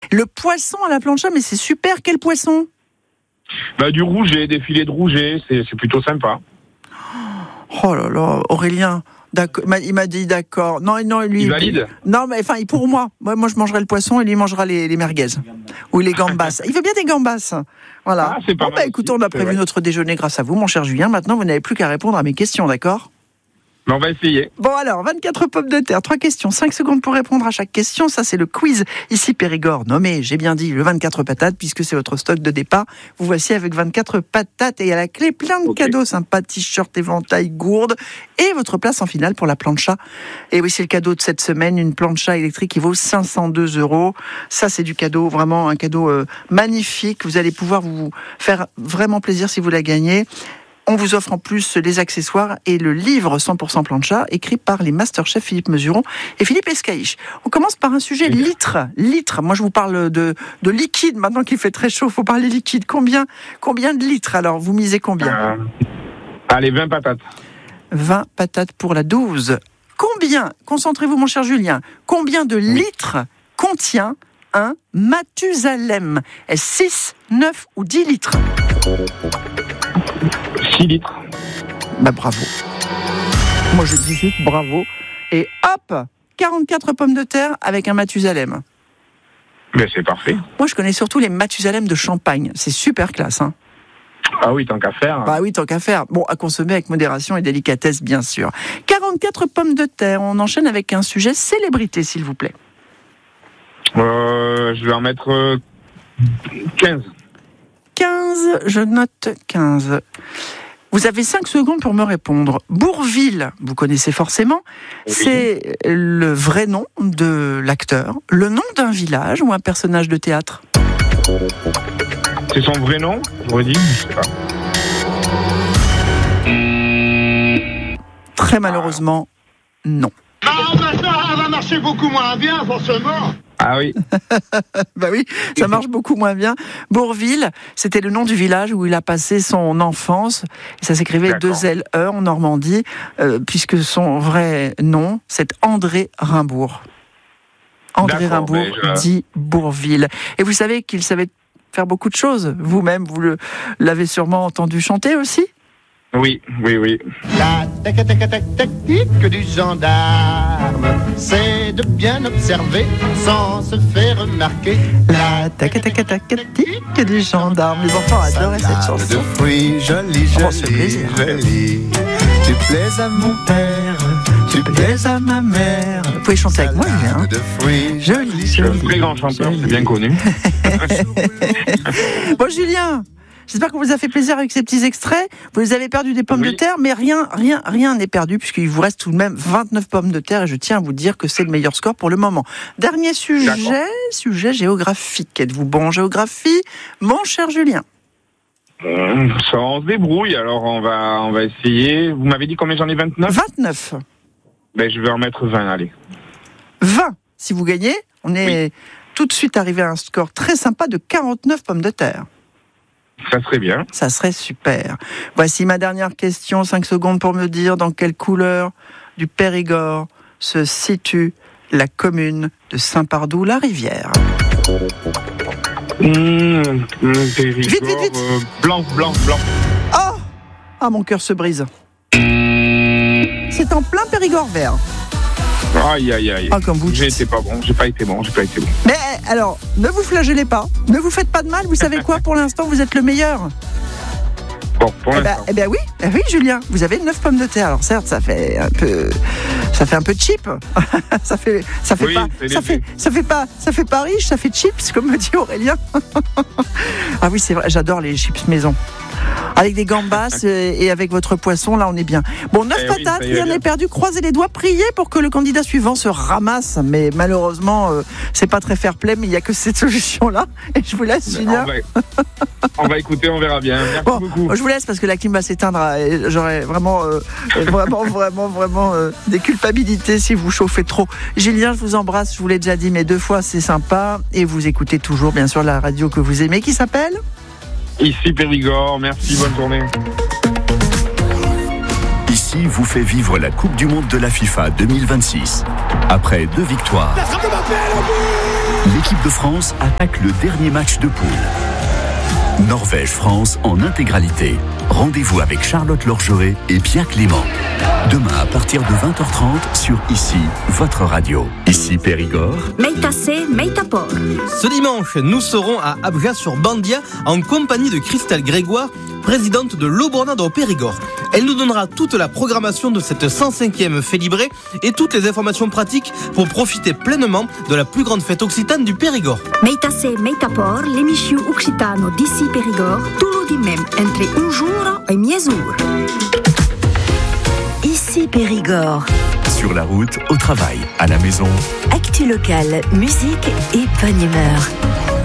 Le poisson à la plancha, mais c'est super. Quel poisson ? Du rouget, des filets de rouget, c'est plutôt sympa. Oh là là, Aurélien, d'accord. Il m'a dit d'accord. Non, lui. Il valide ? Non, mais enfin, pour moi, je mangerai le poisson et lui mangera les merguez ou les gambas. Il veut bien des gambas. Voilà. Ah, c'est pas mal écoutez, on a prévu notre déjeuner grâce à vous, mon cher Julien. Maintenant, vous n'avez plus qu'à répondre à mes questions, d'accord ? On va essayer. Bon alors, 24 pommes de terre, 3 questions, 5 secondes pour répondre à chaque question. Ça, c'est le quiz. Ici, Périgord, nommé, j'ai bien dit, le 24 patates, puisque c'est votre stock de départ. Vous voici avec 24 patates et à la clé, plein de cadeaux sympas, t-shirt, éventail, gourde et votre place en finale pour la plancha. Et oui, c'est le cadeau de cette semaine, une plancha électrique qui vaut 502 €. Ça, c'est du cadeau, vraiment un cadeau magnifique. Vous allez pouvoir vous faire vraiment plaisir si vous la gagnez. On vous offre en plus les accessoires et le livre 100% plancha, écrit par les masterchefs Philippe Mesuron et Philippe Escaïche. On commence par un sujet litre. Moi, je vous parle de liquide. Maintenant qu'il fait très chaud, il faut parler liquide. Combien de litres, alors ? Vous misez combien ? Allez, 20 patates. 20 patates pour la 12. Concentrez-vous, mon cher Julien, combien de litres contient un Mathusalem ? Est-ce 6, 9 ou 10 litres ? 6 litres. Bravo. Moi, je dis juste bravo. Et hop, 44 pommes de terre avec un Mathusalem. Mais c'est parfait. Moi, je connais surtout les Mathusalem de Champagne. C'est super classe, hein. Ah oui, tant qu'à faire. Bah oui, tant qu'à faire. Bon, à consommer avec modération et délicatesse, bien sûr. 44 pommes de terre. On enchaîne avec un sujet célébrité, s'il vous plaît. Je vais en mettre 15. 15, je note 15. Vous avez 5 secondes pour me répondre. Bourvil, vous connaissez forcément, oui. C'est le vrai nom de l'acteur, le nom d'un village ou un personnage de théâtre ? C'est son vrai nom ? Je redis, je sais pas. Très malheureusement, non. Ça va marcher beaucoup moins bien, forcément. Ah oui. Oui, ça marche beaucoup moins bien. Bourvil, c'était le nom du village où il a passé son enfance. Et ça s'écrivait 2LE en Normandie, puisque son vrai nom, c'est André Rimbourg. André Rimbourg dit Bourvil. Et vous savez qu'il savait faire beaucoup de choses. Vous-même, vous l'avez sûrement entendu chanter aussi ? Oui. La tactique du gendarme, c'est de bien observer sans se faire remarquer. La tactique du gendarme. Les enfants adoraient cette chanson. De fruits, jolie. Tu plais à mon père, tu plais à ma mère. Vous pouvez chanter avec moi, Julien. Joli. Je suis un très grand chanteur, c'est bien connu. Bon, Julien, j'espère qu'on vous a fait plaisir avec ces petits extraits. Vous avez perdu des pommes de terre, mais rien n'est perdu, puisqu'il vous reste tout de même 29 pommes de terre, et je tiens à vous dire que c'est le meilleur score pour le moment. Dernier sujet géographique. Êtes-vous bon en géographie, mon cher Julien ? Ça, on se débrouille, alors on va essayer. Vous m'avez dit combien j'en ai, 29 ? 29. Je vais en mettre 20, allez. 20. Si vous gagnez, on est tout de suite arrivé à un score très sympa de 49 pommes de terre. Ça serait bien. Ça serait super. Voici ma dernière question, 5 secondes pour me dire dans quelle couleur du Périgord se situe la commune de Saint-Pardoux-la-Rivière. Périgord, vite. Blanc. Oh, mon cœur se brise. C'est en plein Périgord vert. Aïe. Comme vous dites. J'ai pas été bon. Mais alors, ne vous flagellez pas. Ne vous faites pas de mal. Vous savez quoi ? Pour l'instant, vous êtes le meilleur. Bon, pour l'instant. Oui, Julien. Vous avez 9 pommes de terre. Alors certes, ça fait un peu cheap. ça fait pas riche. Ça fait chips, comme me dit Aurélien. Ah oui, c'est vrai. J'adore les chips maison. Avec des gambas et avec votre poisson, là on est bien. Bon, 9 patates, rien n'est perdu, croisez les doigts, priez pour que le candidat suivant se ramasse. Mais malheureusement, c'est pas très fair-play, mais il n'y a que cette solution-là. Et je vous laisse, Julien. On va écouter, on verra bien. Merci beaucoup. Je vous laisse parce que la clim va s'éteindre. J'aurais vraiment des culpabilités si vous chauffez trop. Julien, je vous embrasse, je vous l'ai déjà dit, mais 2 fois c'est sympa. Et vous écoutez toujours, bien sûr, la radio que vous aimez, qui s'appelle ? Ici Périgord, merci, bonne journée. Ici vous fait vivre la Coupe du Monde de la FIFA 2026. Après 2 victoires. La frappe de Mbappé, le but L'équipe de France attaque le dernier match de poule. Norvège-France en intégralité. Rendez-vous avec Charlotte Lorgeret et Pierre Clément. Demain à partir de 20h30 sur Ici, votre radio. Ici Périgord. Meitase, Meitapor. Ce dimanche, nous serons à Abjas-sur-Bandia en compagnie de Christelle Grégoire, présidente de l'Aubornade au Périgord. Elle nous donnera toute la programmation de cette 105e Félibrée et toutes les informations pratiques pour profiter pleinement de la plus grande fête occitane du Périgord. Meitase, Meitapor, l'émission occitano d'Ici Périgord, tout le même entre un jour et mi-jour. Ici Périgord. Sur la route, au travail, à la maison. Actu locale, musique et bonne humeur.